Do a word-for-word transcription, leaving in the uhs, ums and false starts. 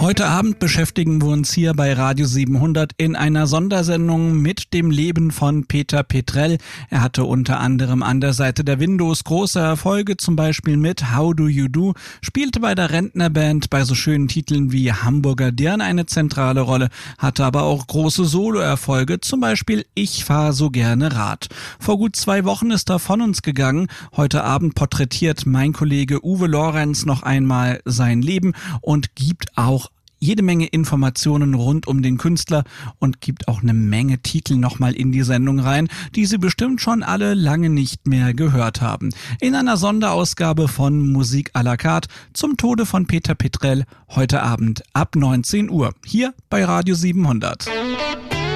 Heute Abend beschäftigen wir uns hier bei Radio siebenhundert in einer Sondersendung mit dem Leben von Peter Petrell. Er hatte unter anderem an der Seite der Windows große Erfolge, zum Beispiel mit How Do You Do, spielte bei der Rentnerband bei so schönen Titeln wie Hamburger Dirn eine zentrale Rolle, hatte aber auch große Soloerfolge, zum Beispiel Ich fahr so gerne Rad. Vor gut zwei Wochen ist er von uns gegangen. Heute Abend porträtiert mein Kollege Uwe Lorenz noch einmal sein Leben und gibt auch jede Menge Informationen rund um den Künstler und gibt auch eine Menge Titel nochmal in die Sendung rein, die Sie bestimmt schon alle lange nicht mehr gehört haben. In einer Sonderausgabe von Musik à la carte zum Tode von Peter Petrell heute Abend ab neunzehn Uhr hier bei Radio siebenhundert.